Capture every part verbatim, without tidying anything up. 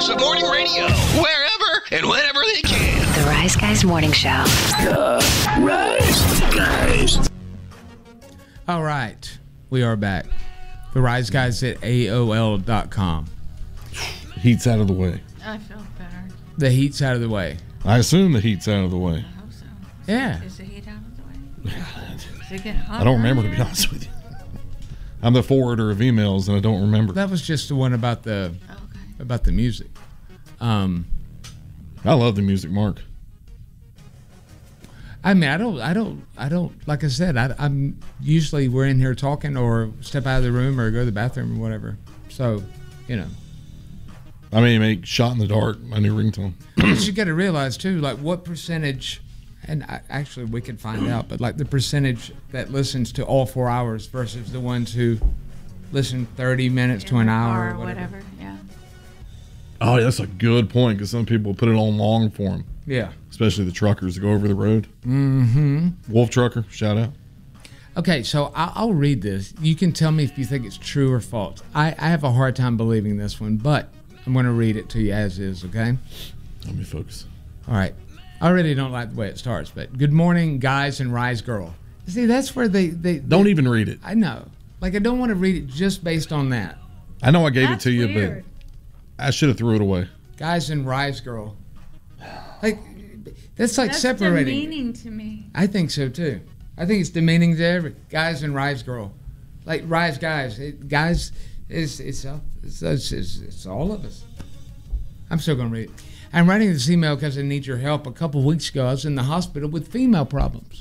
Progressive Morning Radio, wherever and whenever they can. The Rise Guys Morning Show. The Rise Guys. All right, we are back. The Rise Guys at A O L dot com. Heat's out of the way. I feel better. The heat's out of the way. I assume the heat's out of the way. I hope so. Yeah. Is the heat out of the way? Is it getting hot? I don't remember, out to be here? honest with you. I'm the forwarder of emails, and I don't remember. That was just the one about the Okay. about the music. Um, I love the music, Mark. I mean, I don't, I don't, I don't. Like I said, I, I'm usually we're in here talking, or step out of the room, or go to the bathroom, or whatever. So, you know. I mean, make Shot in the Dark my new ringtone. But you got to realize too, like what percentage, and I, actually we could find out, but like the percentage that listens to all four hours versus the ones who listen thirty minutes to an hour Or or whatever. whatever, yeah. Oh, that's a good point, because some people put it on long for them. Yeah. Especially the truckers that go over the road. Mm-hmm. Wolf Trucker, shout out. Okay, so I'll, I'll read this. You can tell me if you think it's true or false. I, I have a hard time believing this one, but I'm going to read it to you as is, okay? Let me focus. All right. I really don't like the way it starts, but good morning, guys and Rise Girl. See, that's where they... they, they Don't even read it. I know. Like, I don't want to read it just based on that. I know I gave That's it to you, weird. but I should have threw it away. Guys and Rise Girl. Like, that's like That's separating. demeaning to me. I think so, too. I think it's demeaning to every... Guys and Rise Girl. Like, Rise Guys. It, guys, it's, it's, it's, it's, it's, it's all of us. I'm still going to read it. I'm writing this email because I need your help. A couple weeks ago, I was in the hospital with female problems.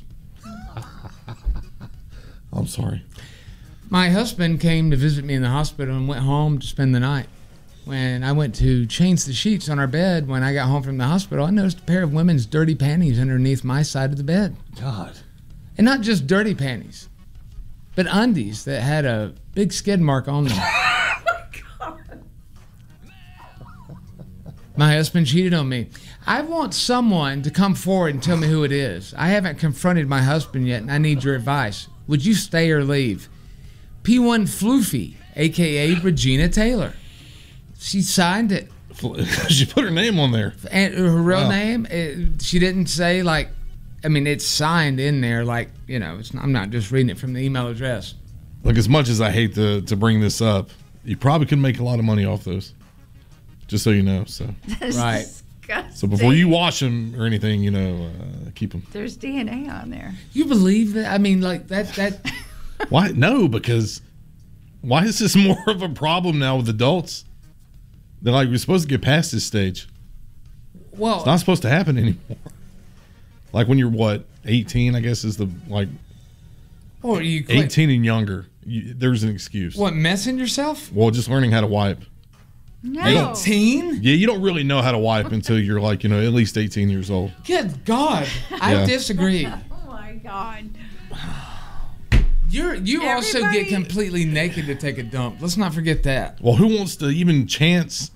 I'm sorry. My husband came to visit me in the hospital and went home to spend the night. When I went to change the sheets on our bed when I got home from the hospital, I noticed a pair of women's dirty panties underneath my side of the bed. God. And not just dirty panties, but undies that had a big skid mark on them. My husband cheated on me. I want someone to come forward and tell me who it is. I haven't confronted my husband yet, and I need your advice. Would you stay or leave? P one Floofy, a k a. Regina Taylor. She signed it. She put her name on there. And her real Wow. name, it, she didn't say, like, I mean, it's signed in there, like, you know, it's not, I'm not just reading it from the email address. Look, as much as I hate to, to bring this up, you probably could make a lot of money off those. Just so you know. So That's Right. disgusting. so before you wash them or anything, you know, uh, keep them. There's D N A on there. You believe that? I mean, like, that, that, Why? No, because why is this more of a problem now with adults? They're like, we're supposed to get past this stage. well, It's not supposed to happen anymore. Like when you're, what, eighteen, I guess is the, like, or you quit. eighteen and younger, you, there's an excuse. What, messing yourself? Well, just learning how to wipe. No. eighteen? Yeah, you don't really know how to wipe until you're like, you know, at least eighteen years old. Good God. I Yeah. disagree. Oh my God. You're you also get Everybody- completely naked to take a dump. Let's not forget that. Well, who wants to even chance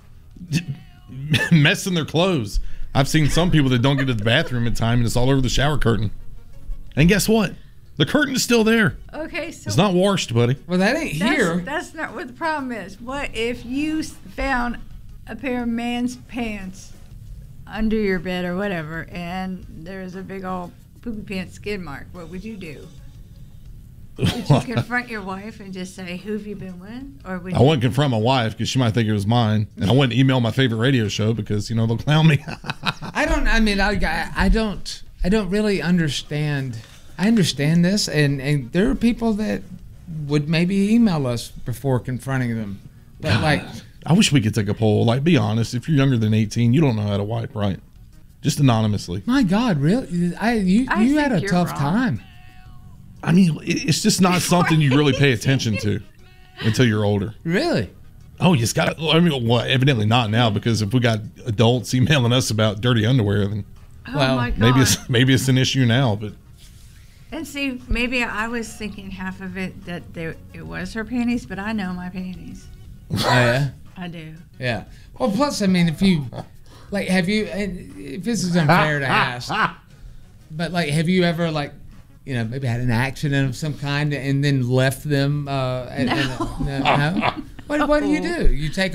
messing their clothes? I've seen some people that don't get to the bathroom in time and it's all over the shower curtain. And guess what? The curtain is still there. Okay, so It's not washed, buddy. Well, that ain't that's, here. that's not what the problem is. What if you s- found a pair of man's pants under your bed or whatever, and there's a big old poopy pants skid mark? What would you do? Would you confront your wife and just say, "Who have you been with?" Or would I you? wouldn't confront my wife because she might think it was mine. And I wouldn't email my favorite radio show because, you know, they'll clown me. I don't. I mean, I, I, I don't. I don't really understand. I understand this, and and there are people that would maybe email us before confronting them. But like, I wish we could take a poll. Like, be honest. If you're younger than eighteen, you don't know how to wipe, right? Just anonymously. my God, really? I you I you had think a you're tough wrong. time. I mean, it- it's just not something you really pay attention to until you're older. Really? Oh, you just got to. I mean, well, evidently not now because if we got adults emailing us about dirty underwear, then Oh Well, my God. maybe it's maybe it's an issue now. But And see, maybe I was thinking half of it that there, it was her panties, but I know my panties. Oh, yeah. I do. Yeah. Well, plus, I mean, if you like, have you? And if this is unfair to ask, but like, have you ever like, you know, maybe had an accident of some kind and then left them? Uh, and, and, no. no? What, what do you do? You take